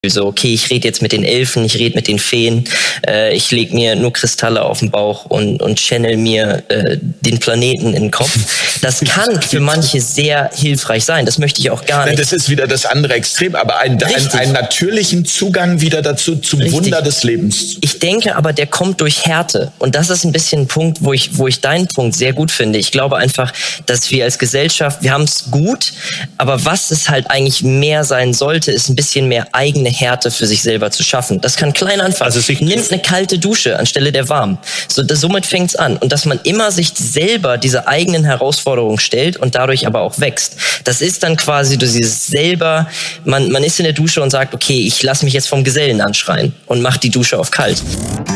So, okay, ich rede jetzt mit den Elfen, ich rede mit den Feen, ich lege mir nur Kristalle auf den Bauch und channel mir den Planeten in den Kopf. Das kann für manche sehr hilfreich sein, das möchte ich auch gar nicht. Das ist wieder das andere Extrem, aber einen natürlichen Zugang wieder dazu, zum Richtig. Wunder des Lebens. Ich denke aber, der kommt durch Härte. Und das ist ein bisschen ein Punkt, wo ich deinen Punkt sehr gut finde. Ich glaube einfach, dass wir als Gesellschaft, wir haben es gut, aber was es halt eigentlich mehr sein sollte, ist ein bisschen mehr eigene Härte für sich selber zu schaffen. Das kann klein anfangen. Also nimmt eine kalte Dusche anstelle der warmen. Somit fängt's an. Und dass man immer sich selber diese eigenen Herausforderungen stellt und dadurch aber auch wächst. Das ist dann quasi dieses selber, man ist in der Dusche und sagt, okay, ich lasse mich jetzt vom Gesellen anschreien und mach die Dusche auf kalt.